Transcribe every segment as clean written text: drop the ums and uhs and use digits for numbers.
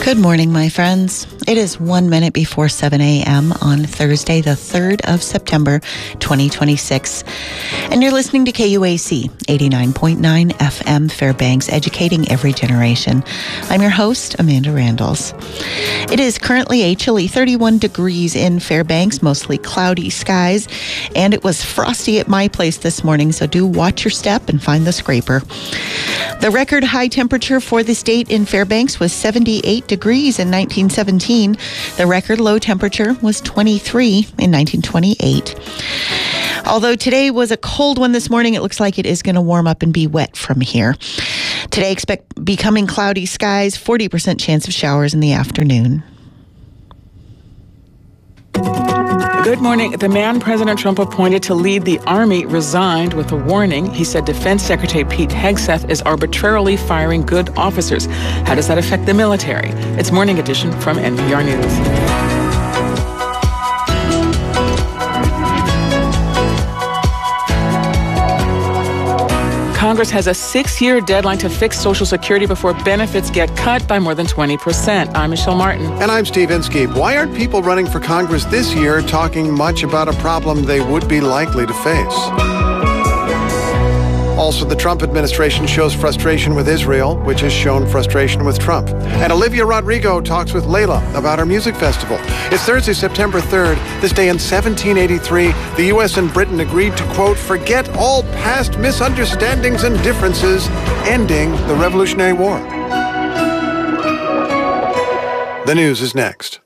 Good morning, my friends. It is 1 minute before 7 a.m. on Thursday, the 3rd of September, 2026. And you're listening to KUAC 89.9 FM Fairbanks, educating every generation. I'm your host, Amanda Randalls. It is currently a chilly 31 degrees in Fairbanks, mostly cloudy skies, and it was frosty at my place this morning, so do watch your step and find the scraper. The record high temperature for the state in Fairbanks was 78 degrees in 1917. The record low temperature was 23 in 1928. Although today was a cold one this morning, it looks like it is going to warm up and be wet from here. Today, expect becoming cloudy skies, 40% chance of showers in the afternoon. Good morning. The man President Trump appointed to lead the Army resigned with a warning. He said Defense Secretary Pete Hegseth is arbitrarily firing good officers. How does that affect the military? It's Morning Edition from NPR News. Congress has a 6-year deadline to fix Social Security before benefits get cut by more than 20%. I'm Michelle Martin. And I'm Steve Inskeep. Why aren't people running for Congress this year talking much about a problem they would be likely to face? Also, the Trump administration shows frustration with Israel, which has shown frustration with Trump. And Olivia Rodrigo talks with Layla about her music festival. It's Thursday, September 3rd. This day in 1783, the U.S. and Britain agreed to, quote, forget all past misunderstandings and differences, ending the Revolutionary War. The news is next.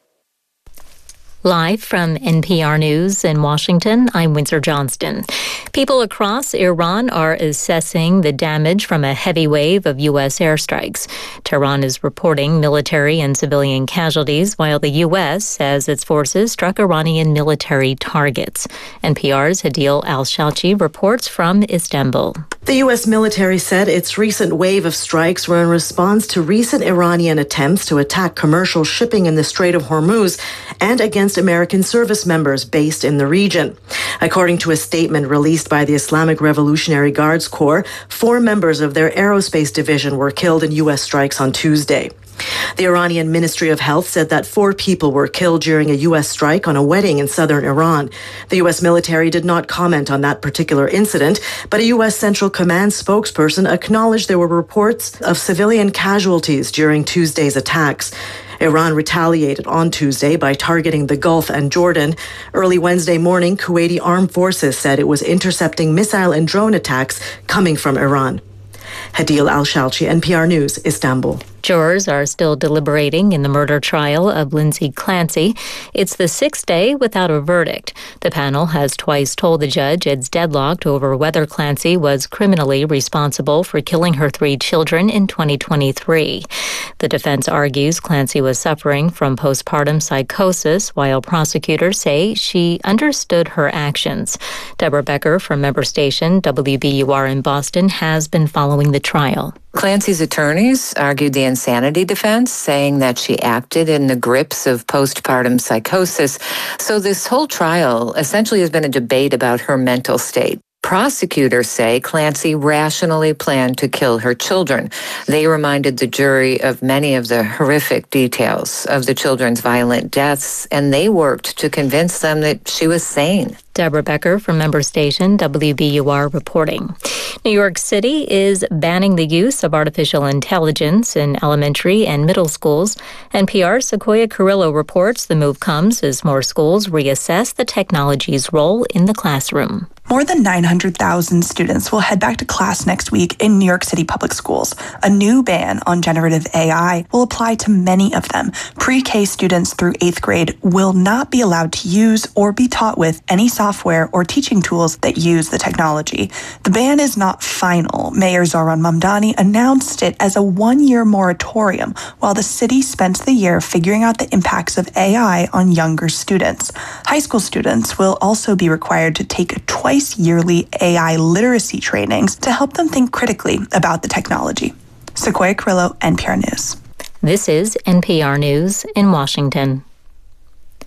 Live from NPR News in Washington, I'm Windsor Johnston. People across Iran are assessing the damage from a heavy wave of U.S. airstrikes. Tehran is reporting military and civilian casualties, while the U.S. says its forces struck Iranian military targets. NPR's Hadil Al-Shalchi reports from Istanbul. The U.S. military said its recent wave of strikes were in response to recent Iranian attempts to attack commercial shipping in the Strait of Hormuz and against American service members based in the region. According to a statement released by the Islamic Revolutionary Guards Corps, 4 members of their aerospace division were killed in U.S. strikes on Tuesday. The Iranian Ministry of Health said that 4 people were killed during a U.S. strike on a wedding in southern Iran. The U.S. military did not comment on that particular incident, but a U.S. Central Command spokesperson acknowledged there were reports of civilian casualties during Tuesday's attacks. Iran retaliated on Tuesday by targeting the Gulf and Jordan. Early Wednesday morning, Kuwaiti armed forces said it was intercepting missile and drone attacks coming from Iran. Hadil Al-Shalchi, NPR News, Istanbul. Jurors are still deliberating in the murder trial of Lindsay Clancy. It's the 6th day without a verdict. The panel has twice told the judge it's deadlocked over whether Clancy was criminally responsible for killing her 3 children in 2023. The defense argues Clancy was suffering from postpartum psychosis, while prosecutors say she understood her actions. Deborah Becker from member station WBUR in Boston has been following the trial. Clancy's attorneys argued the insanity defense, saying that she acted in the grips of postpartum psychosis. So this whole trial essentially has been a debate about her mental state. Prosecutors say Clancy rationally planned to kill her children. They reminded the jury of many of the horrific details of the children's violent deaths, and they worked to convince them that she was sane. Deborah Becker from member station WBUR reporting. New York City is banning the use of artificial intelligence in elementary and middle schools. NPR's Sequoia Carrillo reports the move comes as more schools reassess the technology's role in the classroom. More than 900,000 students will head back to class next week in New York City public schools. A new ban on generative AI will apply to many of them. Pre-K students through 8th grade will not be allowed to use or be taught with any software or teaching tools that use the technology. The ban is not final. Mayor Zohran Mamdani announced it as a 1-year moratorium while the city spent the year figuring out the impacts of AI on younger students. High school students will also be required to take twice-yearly AI literacy trainings to help them think critically about the technology. Sequoia Carrillo, NPR News. This is NPR News in Washington.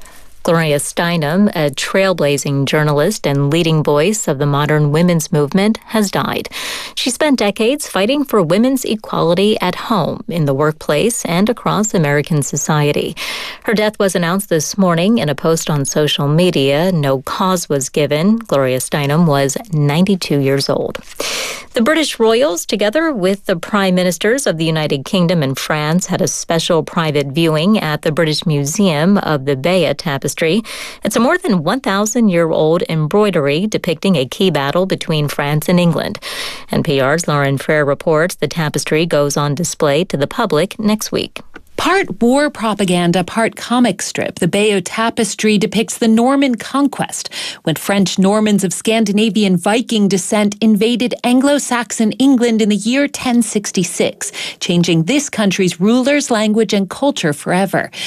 Gloria Steinem, a trailblazing journalist and leading voice of the modern women's movement, has died. She spent decades fighting for women's equality at home, in the workplace, and across American society. Her death was announced this morning in a post on social media. No cause was given. Gloria Steinem was 92 years old. The British royals, together with the prime ministers of the United Kingdom and France, had a special private viewing at the British Museum of the Béat Tapestry. It's a more than 1,000-year-old embroidery depicting a key battle between France and England. NPR's Lauren Frere reports the tapestry goes on display to the public next week. Part war propaganda, part comic strip, the Béat Tapestry depicts the Norman conquest, when French Normans of Scandinavian Viking descent invaded Anglo-Saxon England in the year 1066, changing this country's rulers, language, and culture forever.